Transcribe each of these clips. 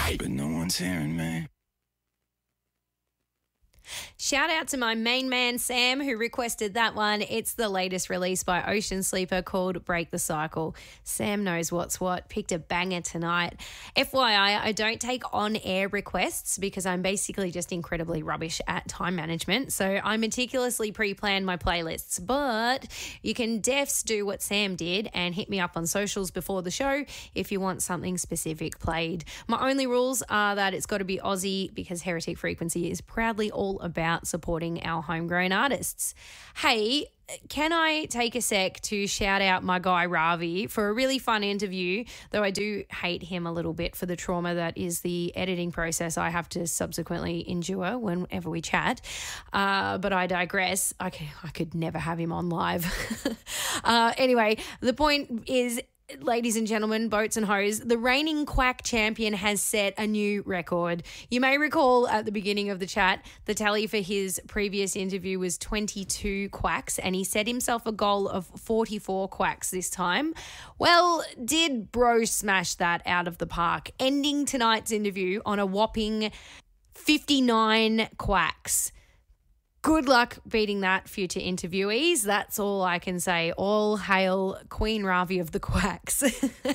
but no one's hearing me. Shout out to my main man, Sam, who requested that one. It's the latest release by Ocean Sleeper called Break the Cycle. Sam knows what's what. Picked a banger tonight. FYI, I don't take on-air requests because I'm basically just incredibly rubbish at time management. So I meticulously pre-plan my playlists. But you can defs do what Sam did and hit me up on socials before the show if you want something specific played. My only rules are that it's got to be Aussie because Heretic Frequency is proudly all about supporting our homegrown artists. Hey, can I take a sec to shout out my guy Ravi for a really fun interview, though I do hate him a little bit for the trauma that is the editing process I have to subsequently endure whenever we chat. But I digress. I could never have him on live. Anyway, the point is, ladies and gentlemen, boats and hoes, the reigning quack champion has set a new record. You may recall at the beginning of the chat, the tally for his previous interview was 22 quacks, and he set himself a goal of 44 quacks this time. Well, did bro smash that out of the park, ending tonight's interview on a whopping 59 quacks. Good luck beating that, future interviewees. That's all I can say. All hail Queen Ravi of the Quacks.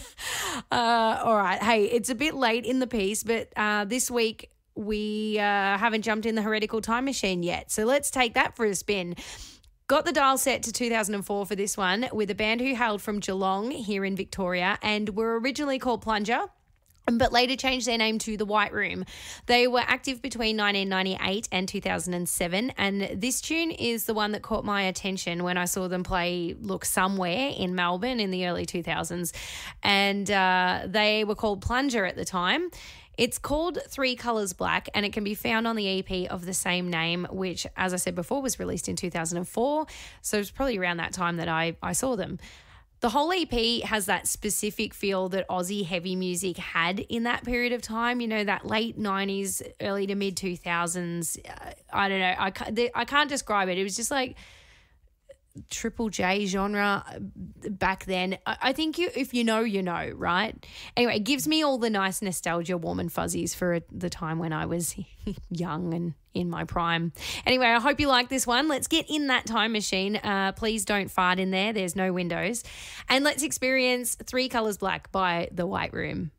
All right. Hey, it's a bit late in the piece, but this week we haven't jumped in the heretical time machine yet. So let's take that for a spin. Got the dial set to 2004 for this one with a band who hailed from Geelong here in Victoria and were originally called Plunger, but later changed their name to The White Room. They were active between 1998 and 2007, and this tune is the one that caught my attention when I saw them play Look Somewhere in Melbourne in the early 2000s, and they were called Plunger at the time. It's called Three Colours Black, and it can be found on the EP of the same name, which, as I said before, was released in 2004, so it's probably around that time that I saw them. The whole EP has that specific feel that Aussie heavy music had in that period of time, you know, that late 90s, early to mid 2000s. I don't know. I can't describe it. It was just like Triple J genre back then. I think if you know, you know, right? Anyway, it gives me all the nice nostalgia, warm and fuzzies for the time when I was young and in my prime. Anyway, I hope you like this one. Let's get in that time machine. Please don't fart in there. There's no windows. And let's experience Three Colours Black by The White Room.